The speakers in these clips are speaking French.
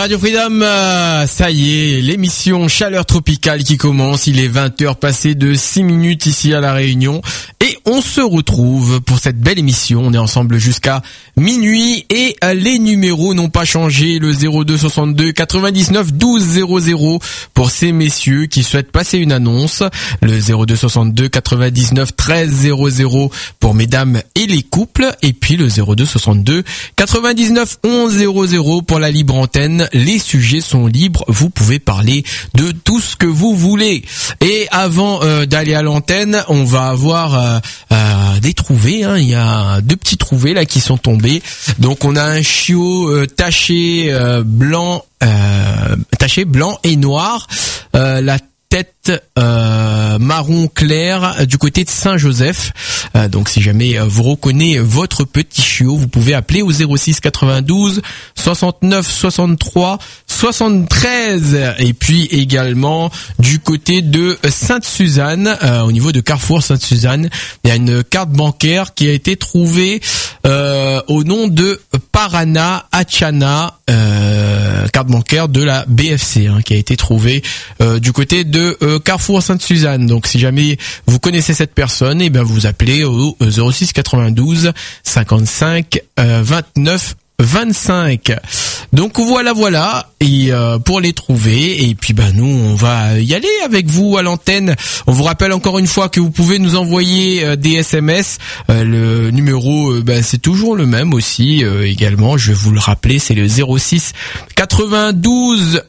Radio Freedom, ça y est, l'émission Chaleur Tropicale qui commence. Il est 20h passé de 6 minutes ici à La Réunion. Et on se retrouve pour cette belle émission. On est ensemble jusqu'à minuit et les numéros n'ont pas changé. Le 02 62 99 12 00 pour ces messieurs qui souhaitent passer une annonce. Le 02 62 99 13 00 pour mesdames et les couples. Et puis le 02 62 99 11 00 pour la libre antenne. Les sujets sont libres. Vous pouvez parler de tout ce que vous voulez. Et avant d'aller à l'antenne, on va avoir des trouvées, hein. Il y a deux petits trouvés là qui sont tombés. Donc on a un chiot taché blanc et noir, la tête marron clair du côté de Saint-Joseph. Donc si jamais vous reconnaissez votre petit chiot, vous pouvez appeler au 06 92 69 63 73. Et puis également du côté de Sainte-Suzanne, au niveau de Carrefour Sainte-Suzanne, il y a une carte bancaire qui a été trouvée au nom de Parana Achana, carte bancaire de la BFC, hein, qui a été trouvée du côté de Carrefour Sainte-Suzanne. Donc si jamais vous connaissez cette personne, et bien vous appelez au 06 92 55 29 25. Donc voilà, et pour les trouver, et puis nous on va y aller avec vous à l'antenne. On vous rappelle encore une fois que vous pouvez nous envoyer des SMS. Le numéro c'est toujours le même aussi également, je vais vous le rappeler, c'est le 06 92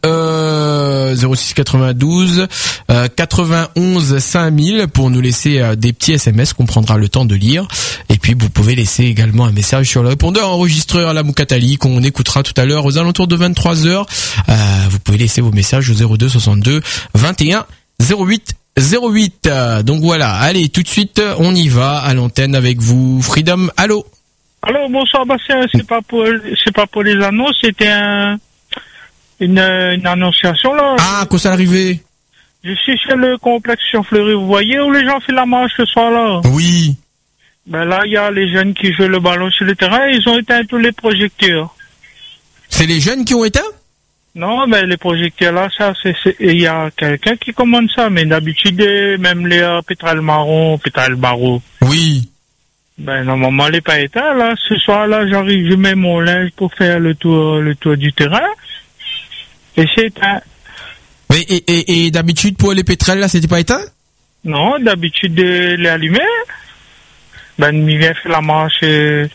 91 5000 pour nous laisser des petits SMS qu'on prendra le temps de lire. Et puis vous pouvez laisser également un message sur le répondeur enregistreur à la Moukatali qu'on écoutera tout à l'heure aux alentours de 23h. Vous pouvez laisser vos messages au 02 62 21 08 08. Donc voilà, allez, tout de suite on y va à l'antenne avec vous. Freedom, allô. Allô, bonsoir Bastien, c'est pas pour les annonces, c'était une annonciation là. Ah, quand ça arrivait. Je suis sur le complexe Fleury, vous voyez où les gens font la marche ce soir là. Oui. Là, il y a les jeunes qui jouent le ballon sur le terrain, ils ont éteint tous les projecteurs. C'est les jeunes qui ont éteint? Non, les projecteurs là, ça, il y a quelqu'un qui commande ça, mais d'habitude, même les pétrole marron. Oui. Normalement, elle n'est pas éteint, là. Ce soir, là, j'arrive, je mets mon linge pour faire le tour du terrain. Et c'est éteint. Mais, et d'habitude, pour les pétrels, là, c'était pas éteint? Non, d'habitude, les allumés. Il vient faire la marche,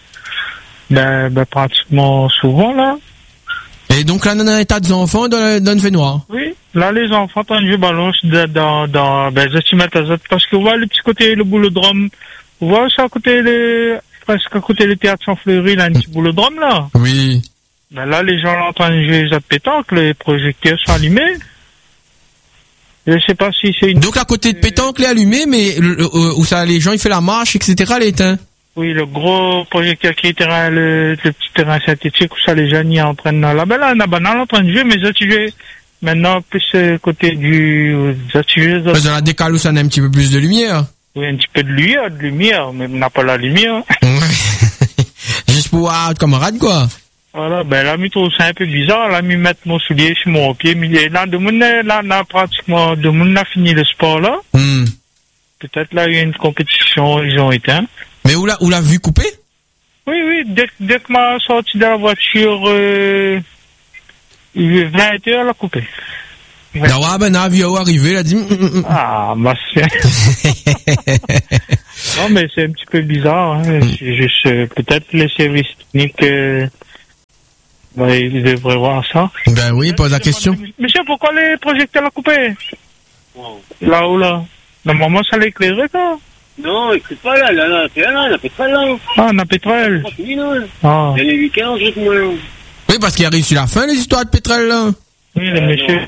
pratiquement souvent, là. Et donc là, on a un tas d'enfants dans le fait noir. Oui, là, les enfants, quand je balance je suis parce que vous voyez le petit côté, le boulodrome, vous voyez ça presque à côté du théâtre Saint-Fleury, là, un petit boulodrome, là. Oui. Là, les gens là, en train de jouer les pétanque, les projecteurs sont allumés. Je sais pas si c'est une... Donc, à côté de pétanque, les allumés, mais, où ça, les gens, ils font la marche, etc., les éteints. Oui, le gros projecteur qui est le petit terrain synthétique, où ça, les jeunes, ils entraînent là. Là, on a en train de jouer, mais ça, tu joues maintenant, plus, côté ça, tu joues. Dans la décale où ça a un petit peu plus de lumière. Oui, un petit peu de lumière, mais on n'a pas la lumière. Juste pour voir, camarade, quoi. Voilà, là, je trouve ça un peu bizarre, là, je mettre mon soulier sur mon pied, là, pratiquement, de monde a fini le sport, là. Peut-être, là, il y a une compétition, ils ont éteint. Mais où l'a vu couper? Oui, dès que m'a sorti de la voiture, 20h, elle a coupé. Ouais. N'a vu arriver, elle a dit, Ah, non, mais c'est un petit peu bizarre, hein. Juste, peut-être les services techniques, ils devraient voir ça. Oui, pose la question. Monsieur, pourquoi les projecteurs l'ont coupé? Là-haut, là. Normalement, ça l'éclairait, quoi. Non, écoute pas là, on a pétrole là. Ah, on a pétrole. Ah. Il y a les week-ends, moi. Oui, parce qu'il arrive sur la fin, les histoires de pétrole, là. Oui, le monsieur.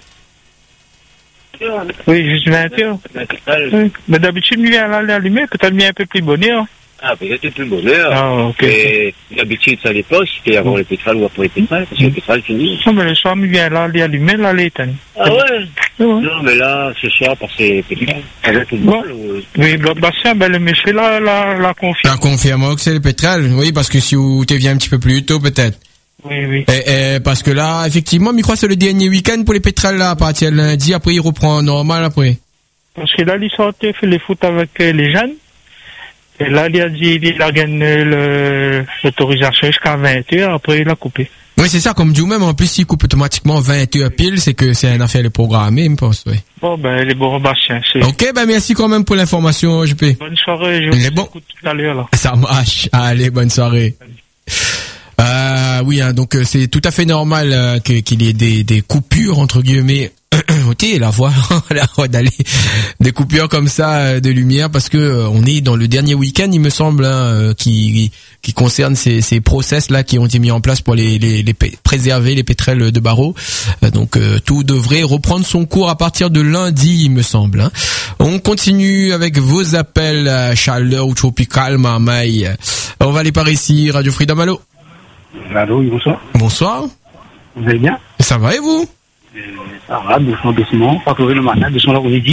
Oui, juste 20h. Oui. Mais d'habitude, il vient là l'allumer, peut-être bien un peu plus bonheur. Ah, peut-être plus bonheur. Ah, ok. Et d'habitude, ça dépend, si c'était avant les pétrole ou après les pétrole, parce que le pétrole finit. Non, mais le soir, il vient là l'allumer, là, l'éteindre. Ah ouais? Non, mais là, ce soir, parce que c'est pétrole. Bon. Oui, Bastien, le monsieur là, la confirme. La confirme que c'est le pétrole, oui, parce que si vous te viens un petit peu plus tôt, peut-être. Oui. Parce que là, effectivement, je crois que c'est le dernier week-end pour les pétrales là, à partir de lundi, après il reprend normal après. Parce que là, il sortait, fait les foot avec les jeunes. Et là, il a dit, il a gagné l'autorisation jusqu'à 20h, après il a coupé. Oui, c'est ça, comme Dieu même, en plus, s'il coupe automatiquement 20h pile, c'est que c'est une affaire de programmer, je pense, oui. Bon, ben, les bons Bastien, c'est... Ok, ben, merci quand même pour l'information, JP. Bonne soirée, je vous écoute tout à l'heure, là. Ça marche. Allez, bonne soirée. Oui, hein, donc, c'est tout à fait normal, qu'il y ait des coupures, entre guillemets, ok, la voie d'aller des coupures comme ça de lumière parce que on est dans le dernier week-end, il me semble, hein, qui concerne ces process là qui ont été mis en place pour les préserver les pétrels de Barreau. Donc tout devrait reprendre son cours à partir de lundi, il me semble. Hein. On continue avec vos appels chaleur ou tropical, Marmaille. On va aller par ici, Radio Freedom. Allô. Allô, bonsoir. Bonsoir. Vous allez bien? Ça va et vous? Ça va, doucement, pas trouver le matin, doucement là, on est dit.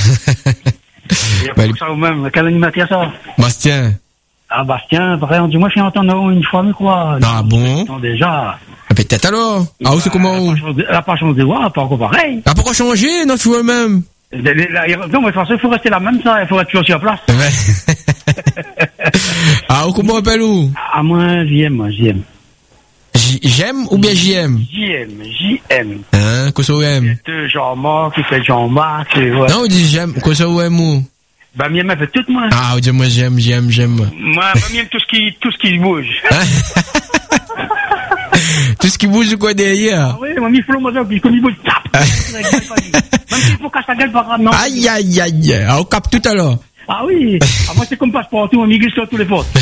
Ça ou même, quel animateur ça? Bastien. Ah, Bastien, vrai, on dit, moi, je suis entendu une fois, mais quoi? Ah bon? Déjà. Peut-être alors. Ah, c'est comment? La pas changé, ouais, pas encore pareil. Ah, pourquoi changer? Non, tu vois même. Non, mais de toute façon, il faut rester la même, ça, il faut être toujours sur place. Ah, comment on appelle où? Ah, moi, j'aime. J'aime ou bien JM? JM. Hein, qu'est-ce que j'aime? De Jean-Marc, qui fait Jean-Marc, ouais. Non, on dit j'aime, qu'est-ce que j'aime ou? Bah, mieux, fait tout, moi. Ah, on dit moi j'aime. Moi, mieux, tout ce qui bouge. Tout ce qui bouge, quoi, derrière? Ah oui, moi, il faut le mot, puis comme il bouge, tap! Même s'il faut casser la gueule par non. Aïe. Ah, on capte tout à l'heure. Ah oui, moi c'est comme passe-partout, on glisse sur tous les potes.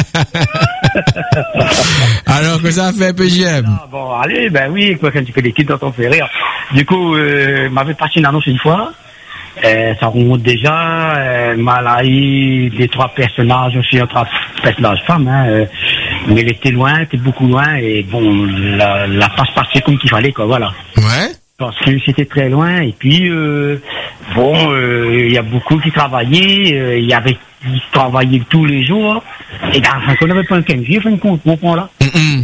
Alors que ça fait un peu j'aime. Ah bon, allez, ben oui, quand tu fais des kits, on fait rire. Du coup, m'avait passé une annonce une fois, ça remonte déjà, m'a eu des 3 personnages aussi, 3 personnages femmes, hein, mais elle était loin, était beaucoup loin, et bon, la passe passée comme qu'il fallait, quoi, voilà. Ouais. Parce que c'était très loin, et puis il y a beaucoup qui travaillaient, ils travaillaient tous les jours, et ben on n'avait pas un 15 jours, fin de compte, mon point là.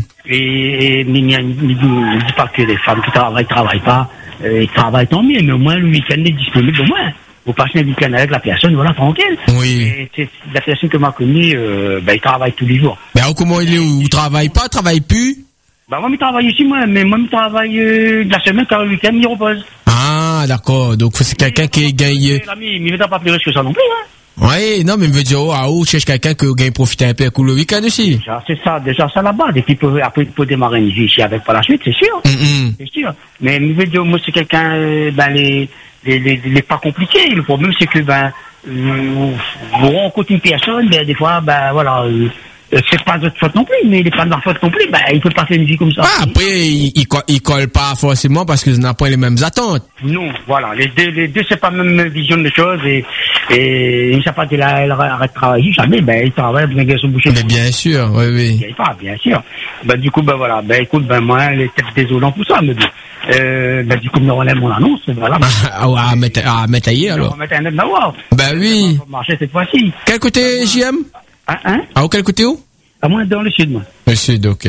Et mais il dit pas que les femmes qui travaillent pas, ils travaillent tant mieux, mais au moins le week-end est disponible au moins. Vous passez un week-end avec la personne, voilà, tranquille. Oui. Et c'est la personne que m'a connue, il travaille tous les jours. Mais comment il est où? Travaille pas, travaille plus? Bah moi, je travaille ici, mais moi, je travaille la semaine, car le week-end, il repose. Ah, d'accord. Donc, c'est quelqu'un qui gagne... L'ami, il ne va pas plus riche que ça non plus, hein. Oui, non, mais me dire, je cherche quelqu'un qui gagne profiter un peu le week-end aussi. Déjà, ça là-bas. Et puis, après, il peut démarrer une vie ici avec par la suite, c'est sûr. C'est sûr. Mais, je veux dire, moi, c'est quelqu'un, les pas compliqués. Le problème, c'est que, vous rencontrez une personne, des fois, voilà, c'est pas de votre faute non plus, mais il n'est pas de leur faute non plus, il peut pas faire une vie comme ça. Ah, après, il colle pas forcément parce que n'a pas les mêmes attentes. Non, voilà, les deux c'est pas la même vision des choses, et il ne sait pas qu'il arrête de travailler, jamais, il travaille, bien qu'il se bouche. Mais bien sûr, oui. Il pas, bien sûr. Du coup, voilà, écoute, moi, les têtes désolants pour ça, mais du coup, on relève mon annonce, voilà. Mettre ailleurs, alors. On va mettre un autre là-haut. Oui. Ça va marcher cette fois-ci. Quel côté, JM? Au quel côté où? À moi, dans le sud, moi. Le sud, ok.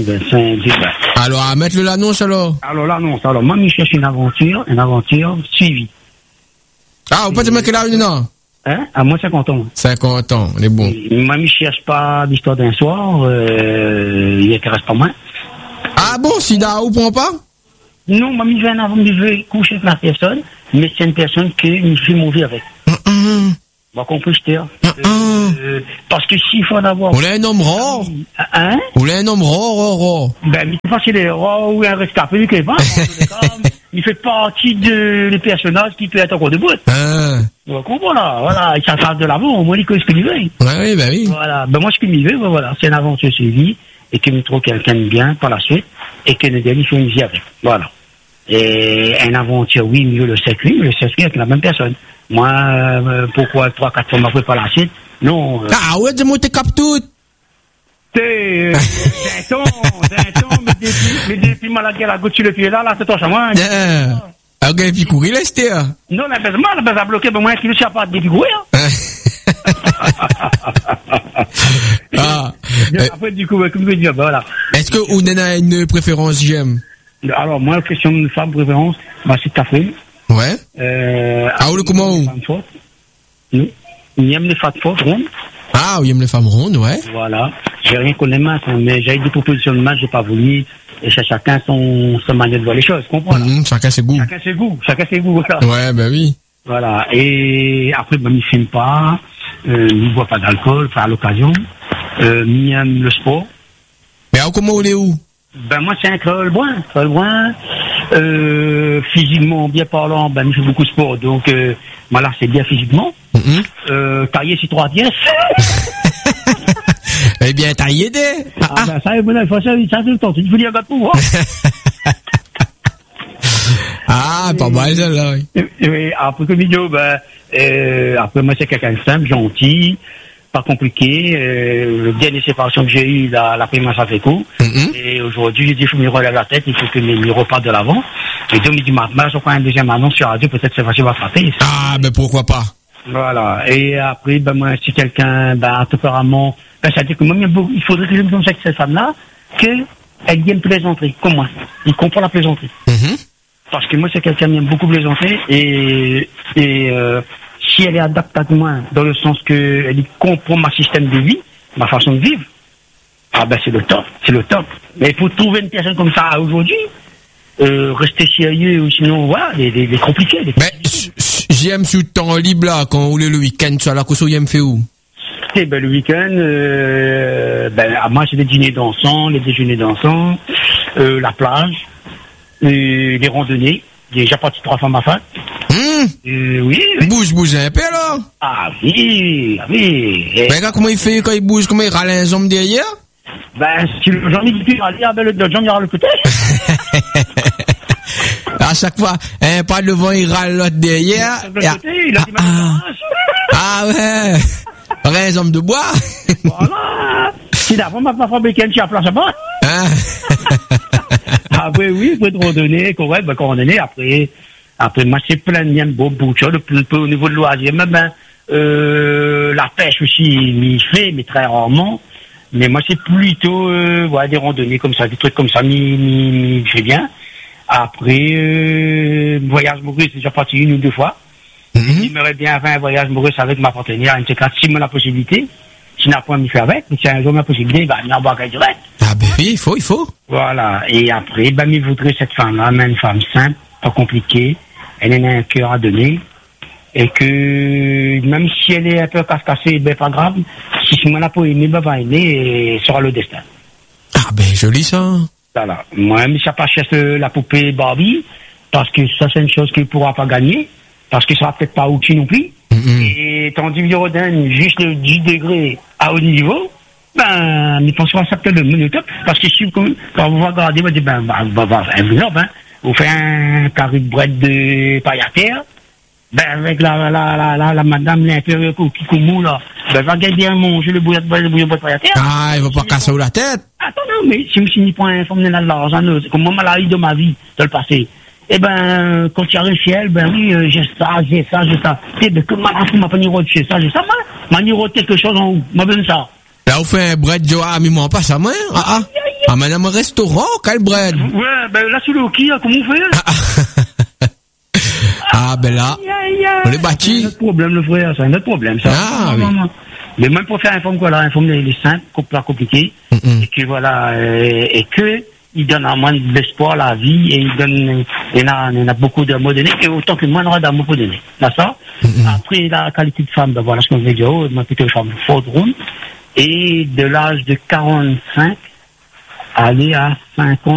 Alors, à mettre l'annonce, alors? Alors, l'annonce, moi, je cherche une aventure suivie. Ah, vous pouvez dire qu'il a une, non? À moi, 50 ans. 50 ans, on est bon. Moi, je cherche pas l'histoire d'un soir, il intéresse pas moins. Ah bon, si vous prend pas? Non, moi, je veux coucher avec la personne, mais c'est une personne qui me fait mourir avec. Compris, je parce que s'il faut en avoir... On a un homme rare. On a un homme rare. Mais c'est pas si les rares ou un rescapé, lui, qui est pas. Il fait partie des personnages qui peuvent être encore debout. Donc, voilà, il s'en de l'avant, au moins, il connaît ce qu'il veut. Oui. Voilà, moi, ce qu'il veut, voilà, c'est une aventure suivie, et qu'il me trouve quelqu'un de bien par la suite, et que nous fait une vie avec. Voilà. Et une aventure, oui, mieux le circuit avec la même personne. Moi, pourquoi 3-4 fois m'après par la suite? Non. Ah ouais, dis-moi, t'es cap tout. D'un temps, mais depuis malade, la goutte sur le pied là, c'est toi, moi. Ah, ok, puis courir, là, c'était. Non, la base a bloqué, moi, qui ne sait pas depuis courir. Après, du coup, comme je dis, voilà. Est-ce que vous avez une préférence, j'aime? Alors, moi, la question de femme préférence, c'est Catherine. Ouais. Comment vous? Il aime les femmes fortes, rondes. Ah, oui, il aime les femmes rondes, ouais. Voilà. J'ai rien contre les masses, mais j'ai eu des propositions de masses, j'ai pas voulu. Et chacun son manière de voir les choses, comprends? Chacun ses goûts. Chacun ses goûts, voilà. Ouais, ben oui. Voilà. Et après, il ne fume pas, il ne boit pas d'alcool, à l'occasion. Il aime le sport. Mais comment on est où? Moi, c'est un créole brun. Physiquement, bien parlant, il fait beaucoup de sport, donc, là, c'est bien physiquement. Taillé sur 3 pièces. Eh bien, t'as aidé. Ça, il faut ça tout le temps. Il faut dire un gars de pouvoir. Pas mal, celle-là. Oui, après, comme vidéo, après, moi, c'est quelqu'un de simple, gentil, pas compliqué. Le dernier séparation que j'ai eu, la prime, ça fait coup. Et aujourd'hui, j'ai dit, il faut me relève la tête, il faut que me reparte de l'avant. Et donc, il dit, maintenant, je prends un deuxième annonce sur radio, peut-être c'est facile à frapper. Pourquoi pas? Voilà. Et après, moi, si quelqu'un, tempérament, ça dit que moi, il faudrait que je me donne avec cette femme-là, qu'elle aime plaisanterie, comme moi. Il comprend la plaisanterie. Parce que moi, c'est quelqu'un qui aime beaucoup plaisanter, et si elle est adaptée à moi, dans le sens que elle comprend ma système de vie, ma façon de vivre, c'est le top. Mais pour trouver une personne comme ça aujourd'hui, rester sérieux, ou sinon, voilà, les compliqués. J'aime sur le temps libre, là, quand on est le week-end, ça, la course, j'aime fait où? Le week-end, moi, j'ai des dîners dansants, les déjeuners dansants, la plage, les randonnées. J'ai déjà parti 3 fois ma femme. Oui. Bouge un peu, là. Oui. Comment il fait quand il bouge? Comment il râle un jambe derrière? Si le jambe dit plus râler, le jambe ira le côté. À chaque fois, pas devant, il râle l'autre derrière. Il a ouais. Raison de bois. Voilà. Si d'avant, ma fabriqué une place à bas. Après, oui, il faut être randonné, correct, randonné, après, moi, c'est plein de beaucoup de choses, au niveau de loisirs, la pêche aussi, m'y fait, mais très rarement. Mais moi, c'est plutôt, des randonnées comme ça, des trucs comme ça, m'y fait bien. Après, voyage Maurice, c'est déjà parti 1 ou 2 fois. J'aimerais bien faire un voyage Maurice avec ma partenaire, une séquence, si moi la possibilité. Si n'a pas m'y fait avec, mais si un jour ma possibilité, il va venir boire direct. Oui, il faut. Voilà. Et après, il voudrait cette femme-là, une femme simple, pas compliquée. Elle a un cœur à donner. Et que, même si elle est un peu casse-cassée, pas grave. Si moi n'a pas aimé, va aimer et sera le destin. Joli ça. Voilà. Moi-même, ça pas chercher la poupée Barbie, parce que ça, c'est une chose qu'il ne pourra pas gagner, parce que ça va peut-être pas outil non plus. Et tandis que Rodin, juste le 10 degrés à haut niveau, il pense qu'on s'appelle le top, parce que si quand vous regardez, vous dites, vous faites un carré de bread de paille à terre, avec la madame, l'intérieur qui commou, là, va bien manger le bouillon de paille à terre. Il va pas casser la tête. Attends, non, mais si je me suis pas informé de l'argent, comme moi, l'a eu de ma vie, de le passé. Quand tu arrives chez elle, oui, j'ai ça. Que m'a pas ni chez ça, j'ai ça, m'a ni quelque chose en haut, m'a besoin de ça. Là, vous faites un bread, mais moi, pas ça, moi. Madame, un restaurant, quel bread? Ouais, là, sur le qui, comment on fait? Là, on est bâti. C'est un autre problème, le frère, c'est un autre problème, ça. Oui. Mais même pour faire informe les simples, pas compliqués, et que voilà, et que, il donne à moins d'espoir la vie, et il a beaucoup d'amour donné, et autant que moi, on aura d'amour pour donner. D'accord? Après, la qualité de femme, voilà ce qu'on veut dire, moi, plutôt une femme forte, ronde, et de l'âge de 45, aller à 50.